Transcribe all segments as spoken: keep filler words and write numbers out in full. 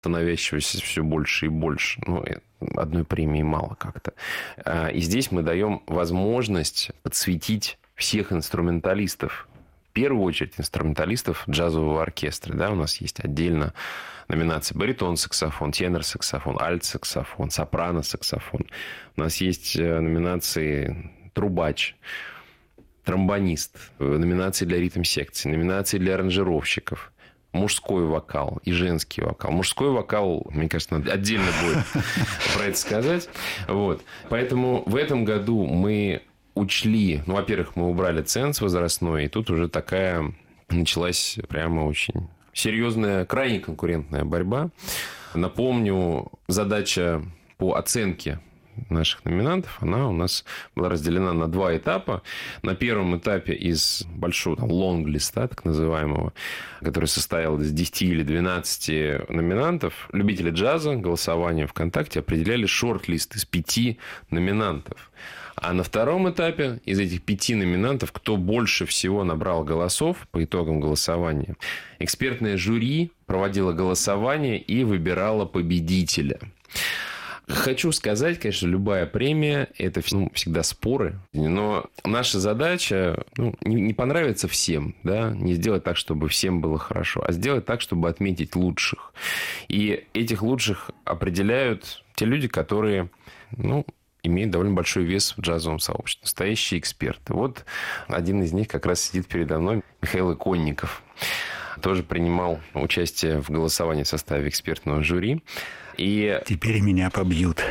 становящегося все больше и больше. Ну, одной премии мало как-то. И здесь мы даем возможность подсветить всех инструменталистов. В первую очередь инструменталистов джазового оркестра. Да, у нас есть отдельно номинации баритон-саксофон, тенор-саксофон, альт-саксофон, сопрано-саксофон. У нас есть номинации трубач, тромбонист, номинации для ритм-секции, номинации для аранжировщиков, мужской вокал и женский вокал. Мужской вокал, мне кажется, надо отдельно будет про это сказать. Вот. Поэтому в этом году мы учли... Ну, во-первых, мы убрали ценз возрастной, и тут уже такая началась прямо очень серьезная, крайне конкурентная борьба. Напомню, задача по оценке наших номинантов, она у нас была разделена на два этапа. На первом этапе из большого там, лонг-листа, так называемого, который состоял из десяти или двенадцати номинантов, любители джаза голосованием ВКонтакте определяли шорт-лист из пяти номинантов. А на втором этапе из этих пяти номинантов, кто больше всего набрал голосов по итогам голосования, экспертное жюри проводило голосование и выбирало победителя. Хочу сказать, конечно, любая премия – это ну, всегда споры. Но наша задача ну, не, не понравится всем, да? Не сделать так, чтобы всем было хорошо, а сделать так, чтобы отметить лучших. И этих лучших определяют те люди, которые ну, имеют довольно большой вес в джазовом сообществе. Настоящие эксперты. Вот один из них как раз сидит передо мной, Михаил Иконников. Тоже принимал участие в голосовании в составе экспертного жюри. И... Теперь меня побьют.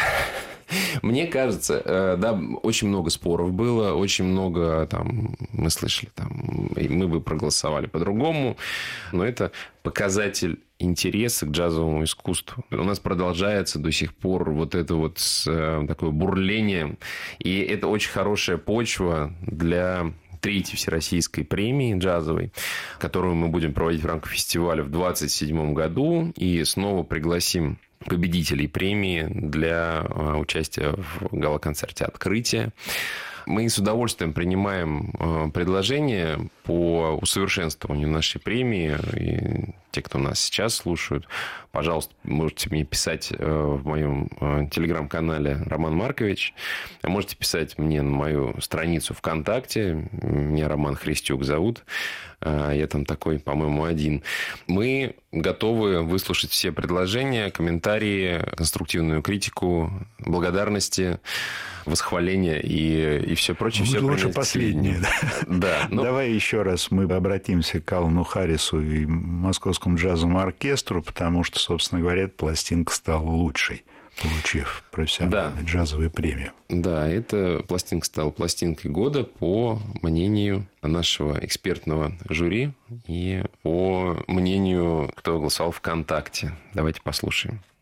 Мне кажется, да, очень много споров было, очень много там, мы слышали, там, мы бы проголосовали по-другому, но это показатель интереса к джазовому искусству. У нас продолжается до сих пор вот это вот такое бурление, и это очень хорошая почва для третьей всероссийской премии джазовой, которую мы будем проводить в рамках фестиваля в двадцать седьмом году. И снова пригласим победителей премии для участия в гала-концерте открытия. Мы с удовольствием принимаем предложения по усовершенствованию нашей премии. И те, кто нас сейчас слушают, пожалуйста, можете мне писать в моем телеграм-канале Роман Маркович. Можете писать мне на мою страницу ВКонтакте. Меня Роман Христюк зовут. Я там такой, по-моему, один. Мы готовы выслушать все предложения, комментарии, конструктивную критику, благодарности, восхваления и, и все прочее. Все лучше последнее. Да? Да, но... Давай еще раз мы обратимся к Алану Харрису и Московскому джазовому оркестру, потому что, собственно говоря, эта пластинка стала лучшей, получив профессиональную да. джазовую премию. Да, эта пластинка стала пластинкой года по мнению нашего экспертного жюри и по мнению, кто голосовал ВКонтакте. Давайте послушаем.